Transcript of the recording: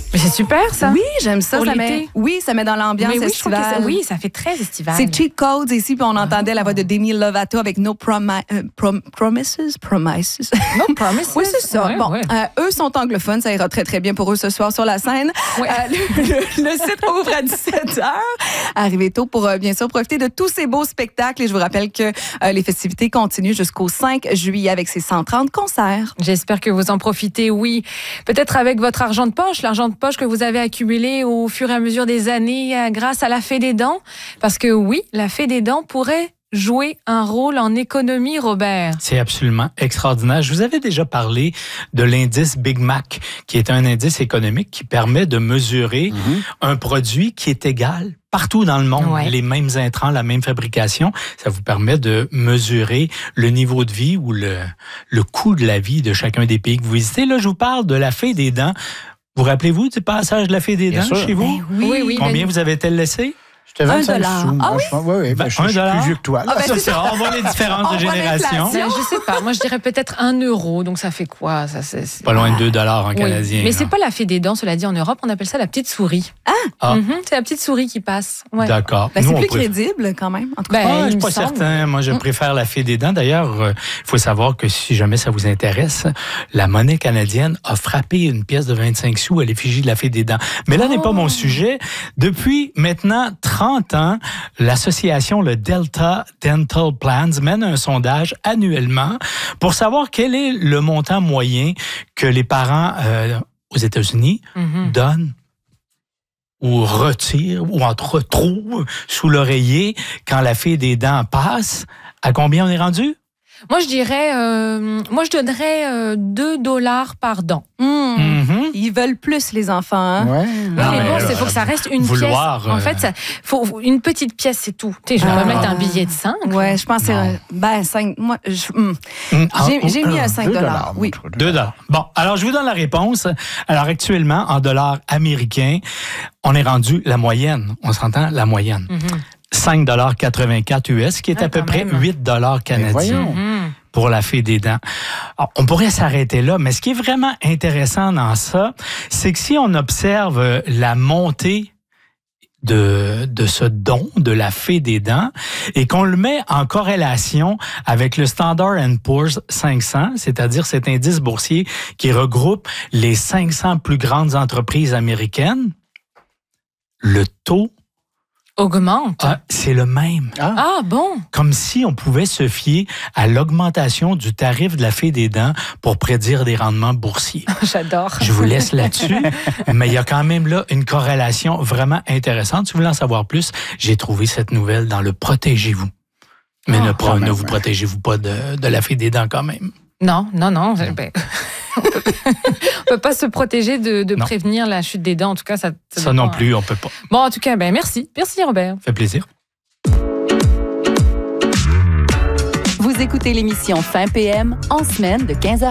Mais c'est super, ça. Oui, j'aime ça. Pour Ça l'été. ça met dans l'ambiance Mais oui, je trouve que estivale. oui, ça fait très estival. C'est Cheat Codes ici, puis on entendait la voix de Demi Lovato avec No Promises. No promises. Oui, c'est ça. Ouais, Bon, ouais. eux sont anglophones, ça ira très, très bien pour eux ce soir sur la scène. Ouais. Le site ouvre à 17h. Arrivez tôt pour, bien sûr, profiter de tous ces beaux spectacles. Et je vous rappelle que les festivités continuent jusqu'au 5 juillet avec ces 130 concerts. J'espère que vous en profitez, oui. Peut-être avec votre argent de poche, l'argent de poche que vous avez accumulé au fur et à mesure des années grâce à la Fée des Dents. Parce que oui, la Fée des Dents pourrait jouer un rôle en économie, Robert. C'est absolument extraordinaire. Je vous avais déjà parlé de l'indice Big Mac, qui est un indice économique qui permet de mesurer un produit qui est égal partout dans le monde. Ouais. Les mêmes intrants, la même fabrication. Ça vous permet de mesurer le niveau de vie ou le coût de la vie de chacun des pays que vous visitez. Là, je vous parle de la Fée des Dents. Vous rappelez-vous du passage de la Fée des Bien Dents sûr. chez vous? Oui. Combien vous avez-elle laissé? C'était 25 $1. sous. Ah oui? Oui, Ben, je suis $1? plus vieux que toi. Ah, ben, Ça, c'est c'est rare. On voit les différences On de voit génération. l'inflation. Je sais pas. Moi, je dirais peut-être 1 euro. Donc, ça fait quoi? Ça, c'est... Pas loin de $2 en Oui. canadien. Mais là. c'est pas la Fée des Dents, cela dit, en Europe, on appelle ça la petite souris. Ah. C'est la petite souris qui passe. Ouais. D'accord. Ben, Nous, c'est on plus préfère- crédible quand même. En tout cas. Ben, Je il suis me pas semble. certain. Moi, je préfère la Fée des Dents. D'ailleurs, il faut savoir que si jamais ça vous intéresse, la monnaie canadienne a frappé une pièce de 25 sous à l'effigie de la Fée des Dents. Mais là n'est pas mon sujet. Depuis maintenant 30 ans, l'association le Delta Dental Plans mène un sondage annuellement pour savoir quel est le montant moyen que les parents aux États-Unis donnent ou retirent ou retrouvent sous l'oreiller quand la Fée des Dents passe. À combien on est rendu? Moi, je donnerais $2 par dent. Ils veulent plus, les enfants. Hein? Ouais. Oui, Non, mais mais bon, il faut que ça reste une vouloir, pièce. En fait, faut une petite pièce, c'est tout. Tu sais, je vais pas mettre un billet de 5. Ouais, je pense que c'est 5. Moi, j'ai mis un 5 $. Oui. $2. Bon, alors je vous donne la réponse. Alors actuellement, en dollars américains, on est rendu la moyenne. On s'entend, la moyenne. 5,84 US, qui est à peu quand près même. $8 canadiens voyons. pour la Fée des Dents. Alors, on pourrait s'arrêter là, mais ce qui est vraiment intéressant dans ça, c'est que si on observe la montée de ce don de la Fée des Dents et qu'on le met en corrélation avec le Standard & Poor's 500, c'est-à-dire cet indice boursier qui regroupe les 500 plus grandes entreprises américaines, le taux, Augmente. c'est le même. Ah bon? Comme si on pouvait se fier à l'augmentation du tarif de la Fée des Dents pour prédire des rendements boursiers. J'adore. Je vous laisse là-dessus, mais il y a quand même là une corrélation vraiment intéressante. Si vous voulez en savoir plus, j'ai trouvé cette nouvelle dans le Protégez-vous. Mais ne vous protégez-vous pas de la Fée des Dents quand même. Non. Ben, on peut pas se protéger de Non. prévenir la chute des dents. En tout cas, ça Ça non plus, on peut pas. Bon, en tout cas, ben merci. Merci, Robert. Ça fait plaisir. Vous écoutez l'émission Fin PM en semaine de 15h